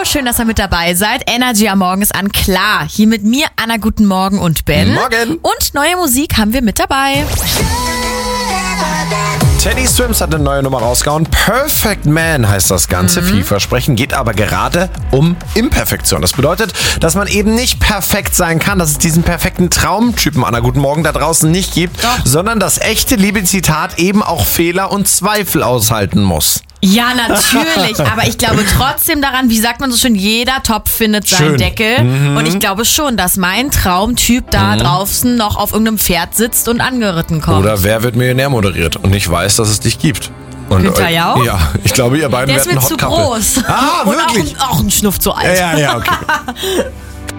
schön, dass ihr mit dabei seid. Energy am Morgen ist an. Klar, hier mit mir, Anna, guten Morgen und Ben. Morgen. Und neue Musik haben wir mit dabei. Teddy Swims hat eine neue Nummer rausgehauen. Perfect Man heißt das Ganze. Vielversprechend, geht aber gerade um Imperfektion. Das bedeutet, dass man eben nicht perfekt sein kann, dass es diesen perfekten Traumtypen, Anna, guten Morgen, da draußen nicht gibt, sondern das echte Liebe-Zitat eben auch Fehler und Zweifel aushalten muss. Ja, natürlich. Aber ich glaube trotzdem daran, wie sagt man so schön, jeder Topf findet seinen Deckel. Und ich glaube schon, dass mein Traumtyp da draußen noch auf irgendeinem Pferd sitzt und angeritten kommt. Oder Wer wird Millionär moderiert und nicht weiß, dass es dich gibt. Und, Günther Jauch? Ja, ich glaube, ihr beiden Der ist werden mir zu Hot Couple. groß. Ah, Und wirklich? auch ein Schnuff zu alt. Ja, okay.